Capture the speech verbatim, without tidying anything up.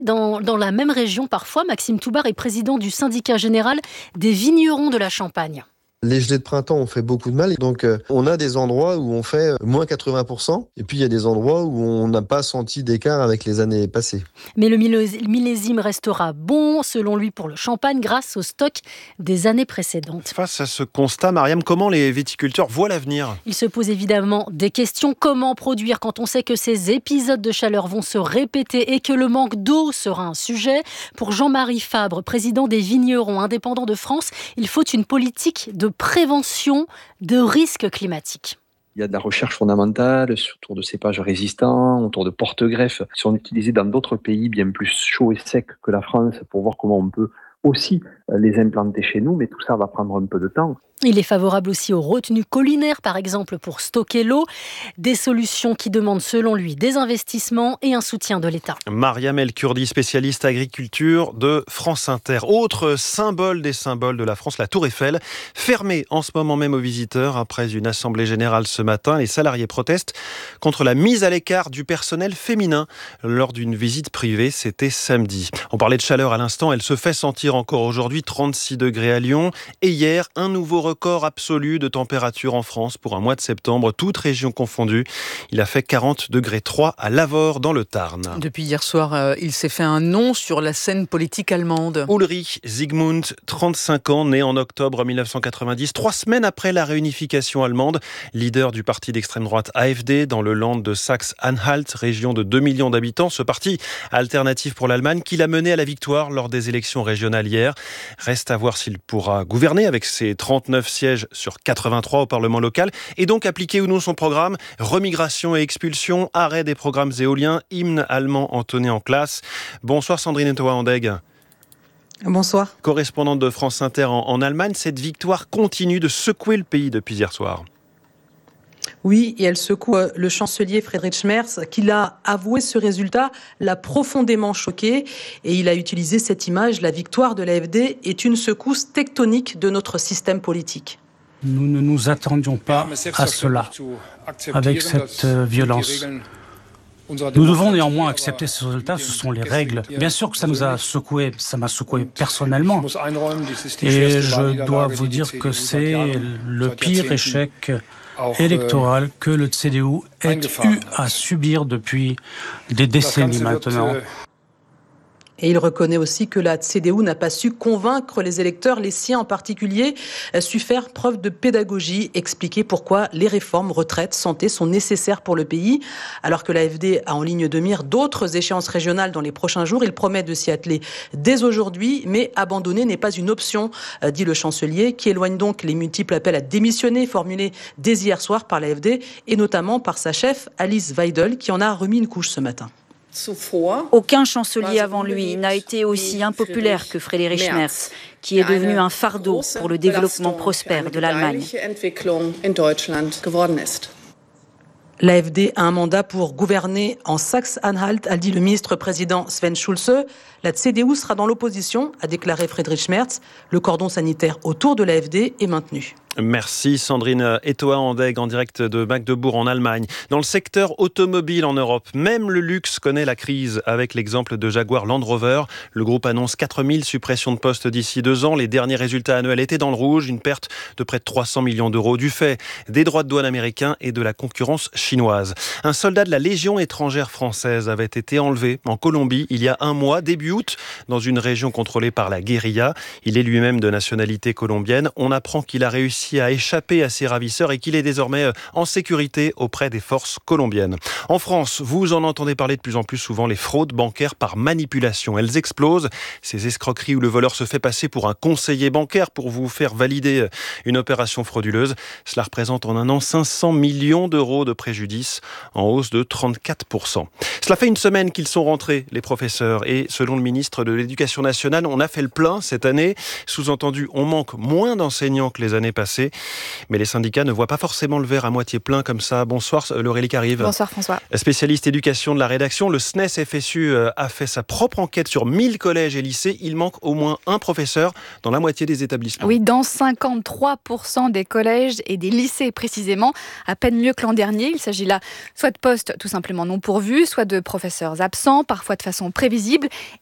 Dans, dans la même région, parfois, Maxime Toubar est président du syndicat général des vignerons de la Champagne. Les gelées de printemps ont fait beaucoup de mal. Donc, euh, on a des endroits où on fait moins quatre-vingts pour cent. Et puis, il y a des endroits où on n'a pas senti d'écart avec les années passées. Mais le millésime restera bon, selon lui, pour le champagne, grâce au stock des années précédentes. Face à ce constat, Mariam, comment les viticulteurs voient l'avenir ? Il se pose évidemment des questions. Comment produire quand on sait que ces épisodes de chaleur vont se répéter et que le manque d'eau sera un sujet ? Pour Jean-Marie Fabre, président des vignerons indépendants de France, il faut une politique de prévention de risques climatiques. Il y a de la recherche fondamentale autour de cépages résistants, autour de porte-greffes qui sont utilisés dans d'autres pays bien plus chauds et secs que la France pour voir comment on peut aussi les implanter chez nous, mais tout ça va prendre un peu de temps. Il est favorable aussi aux retenues collinaires, par exemple, pour stocker l'eau. Des solutions qui demandent, selon lui, des investissements et un soutien de l'État. Mariam El Kurdi, spécialiste agriculture de France Inter. Autre symbole des symboles de la France, la Tour Eiffel, fermée en ce moment même aux visiteurs. Après une assemblée générale ce matin, les salariés protestent contre la mise à l'écart du personnel féminin lors d'une visite privée. C'était samedi. On parlait de chaleur à l'instant, elle se fait sentir encore aujourd'hui, trente-six degrés à Lyon. Et hier, un nouveau record absolu de température en France pour un mois de septembre, toutes régions confondues. Il a fait quarante degrés trois à Lavore dans le Tarn. Depuis hier soir, euh, il s'est fait un nom sur la scène politique allemande. Ulrich Zygmunt, trente-cinq ans, né en octobre mille neuf cent quatre-vingt-dix, trois semaines après la réunification allemande, leader du parti d'extrême droite A F D dans le land de Saxe-Anhalt, région de deux millions d'habitants. Ce parti alternatif pour l'Allemagne qui l'a mené à la victoire lors des élections régionales hier. Reste à voir s'il pourra gouverner avec ses trente-neuf sièges sur quatre-vingt-trois au Parlement local et donc appliquer ou non son programme, remigration et expulsion, arrêt des programmes éoliens, hymne allemand entonné en classe. Bonsoir Sandrine Etoa-Andeg. Bonsoir. Correspondante de France Inter en, en Allemagne, cette victoire continue de secouer le pays depuis hier soir. Oui, et elle secoue le chancelier Friedrich Merz, qui l'a avoué ce résultat, l'a profondément choqué. Et il a utilisé cette image, la victoire de l'A F D est une secousse tectonique de notre système politique. Nous ne nous attendions pas à cela, avec cette violence. Nous devons néanmoins accepter ce résultat, ce sont les règles. Bien sûr que ça nous a secoué, ça m'a secoué personnellement. Et je dois vous dire que c'est le pire échec électoral que le C D U ait eu à subir depuis des décennies maintenant. Et il reconnaît aussi que la C D U n'a pas su convaincre les électeurs, les siens en particulier, su faire preuve de pédagogie, expliquer pourquoi les réformes, retraite, santé sont nécessaires pour le pays. Alors que l'A F D a en ligne de mire d'autres échéances régionales dans les prochains jours, il promet de s'y atteler dès aujourd'hui, mais abandonner n'est pas une option, dit le chancelier, qui éloigne donc les multiples appels à démissionner formulés dès hier soir par l'A F D et notamment par sa chef Alice Weidel, qui en a remis une couche ce matin. Aucun chancelier avant lui n'a été aussi impopulaire que Friedrich Merz, qui est devenu un fardeau pour le développement prospère de l'Allemagne. L'A F D a un mandat pour gouverner en Saxe-Anhalt, a dit le ministre-président Sven Schulze. La C D U sera dans l'opposition, a déclaré Friedrich Merz. Le cordon sanitaire autour de l'A F D est maintenu. Merci Sandrine Etoa-Andeg en direct de Magdebourg en Allemagne. Dans le secteur automobile en Europe, même le luxe connaît la crise avec l'exemple de Jaguar Land Rover. Le groupe annonce quatre mille suppressions de postes d'ici deux ans. Les derniers résultats annuels étaient dans le rouge, une perte de près de trois cents millions d'euros du fait des droits de douane américains et de la concurrence chinoise. Un soldat de la Légion étrangère française avait été enlevé en Colombie il y a un mois, début août, dans une région contrôlée par la guérilla. Il est lui-même de nationalité colombienne. On apprend qu'il a réussi à échapper à ses ravisseurs et qu'il est désormais en sécurité auprès des forces colombiennes. En France, vous en entendez parler de plus en plus souvent, les fraudes bancaires par manipulation. Elles explosent. Ces escroqueries où le voleur se fait passer pour un conseiller bancaire pour vous faire valider une opération frauduleuse. Cela représente en un an cinq cents millions d'euros de préjudice, en hausse de trente-quatre pour cent. Cela fait une semaine qu'ils sont rentrés, les professeurs, et selon le ministre de l'Éducation nationale, on a fait le plein cette année. Sous-entendu, on manque moins d'enseignants que les années passées. passé. Mais les syndicats ne voient pas forcément le verre à moitié plein comme ça. Bonsoir Laurélie Carive. Bonsoir François. Spécialiste éducation de la rédaction, le S N E S F S U a fait sa propre enquête sur mille collèges et lycées. Il manque au moins un professeur dans la moitié des établissements. Oui, dans cinquante-trois pour cent des collèges et des lycées précisément, à peine mieux que l'an dernier. Il s'agit là soit de postes tout simplement non pourvus, soit de professeurs absents, parfois de façon prévisible.